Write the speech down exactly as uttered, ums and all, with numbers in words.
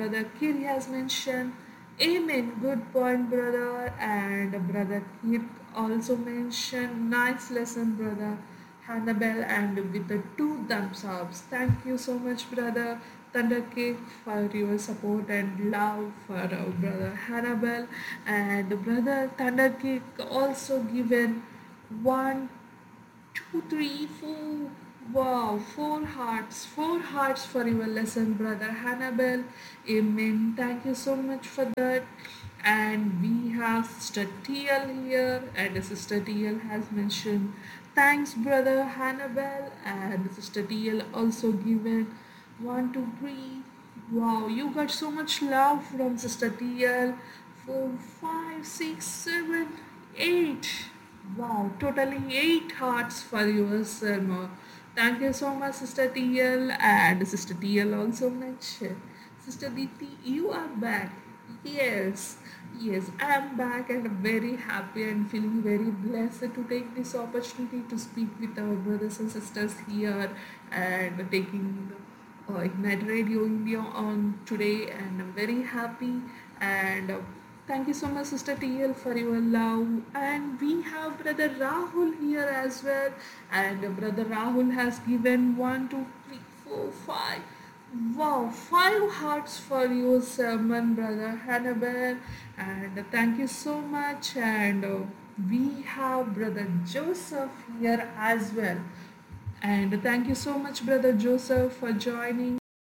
brother Kiri has mentioned. Amen. Good point, brother. And brother Kirk also mentioned. Nice lesson, brother Hannibal, and with the two thumbs ups. Thank you so much, brother Thunder Cake, for your support and love for our brother Hannibal. And brother Thunder Cake also given one two, three, four. Wow, four hearts. Four hearts for your lesson, brother Hannibal. Amen. Thank you so much for that. And we have Sister T L here, and Sister T L has mentioned, thanks, brother Hannibal. And Sister T L also given one, two, three. Wow, you got so much love from Sister T L. Four, five, six, seven, eight. Wow, totally eight hearts for your sermon. Thank you so much, Sister T L. And Sister T L also mentioned. Sister Diti, you are back. Yes, yes, I am back and I'm very happy and feeling very blessed to take this opportunity to speak with our brothers and sisters here and taking uh, Ignite Radio India on today. And I'm very happy and uh, thank you so much, Sister T L, for your love. And we have Brother Rahul here as well. And uh, Brother Rahul has given one, two, three, four, five. Wow, five hearts for your sermon, Brother Hannibal. And uh, thank you so much. And uh, we have Brother Joseph here as well. And thank you so much, Brother Joseph, for joining.